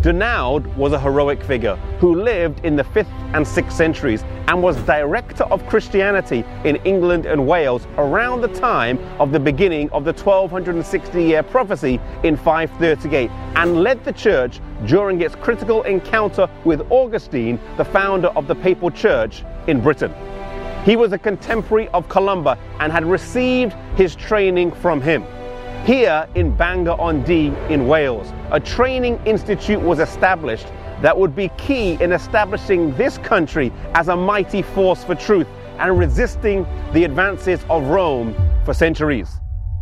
Dunaud was a heroic figure who lived in the 5th and 6th centuries and was director of Christianity in England and Wales around the time of the beginning of the 1260-year prophecy in 538, and led the church during its critical encounter with Augustine, the founder of the Papal Church in Britain. He was a contemporary of Columba and had received his training from him. Here in Bangor-on-Dee in Wales, a training institute was established that would be key in establishing this country as a mighty force for truth and resisting the advances of Rome for centuries.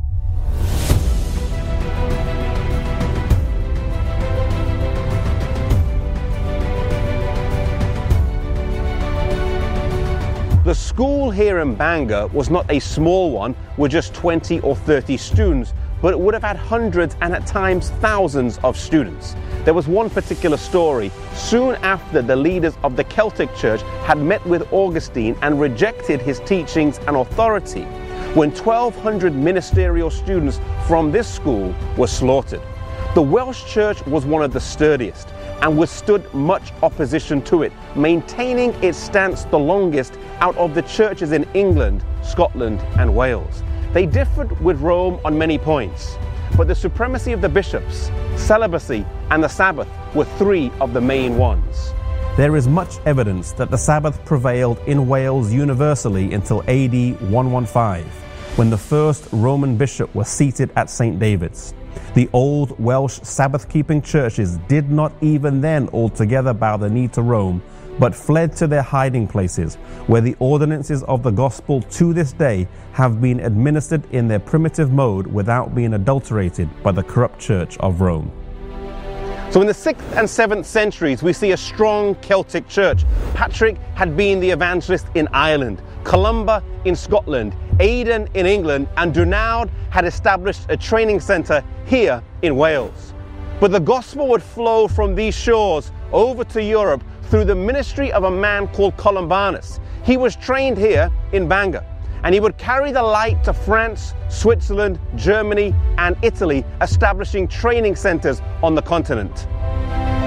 The school here in Bangor was not a small one with just 20 or 30 students, but it would have had hundreds and at times thousands of students. There was one particular story. Soon after the leaders of the Celtic Church had met with Augustine and rejected his teachings and authority, when 1,200 ministerial students from this school were slaughtered. The Welsh Church was one of the sturdiest and withstood much opposition to it, maintaining its stance the longest out of the churches in England, Scotland and Wales. They differed with Rome on many points, but the supremacy of the bishops, celibacy and the Sabbath were three of the main ones. There is much evidence that the Sabbath prevailed in Wales universally until AD 115, when the first Roman bishop was seated at St. David's. The old Welsh Sabbath-keeping churches did not even then altogether bow the knee to Rome, but fled to their hiding places, where the ordinances of the gospel to this day have been administered in their primitive mode without being adulterated by the corrupt church of Rome. So in the 6th and 7th centuries, we see a strong Celtic church. Patrick had been the evangelist in Ireland, Columba in Scotland, Aidan in England, and Dunaud had established a training centre here in Wales. But the gospel would flow from these shores over to Europe through the ministry of a man called Columbanus. He was trained here in Bangor, and he would carry the light to France, Switzerland, Germany, and Italy, establishing training centers on the continent.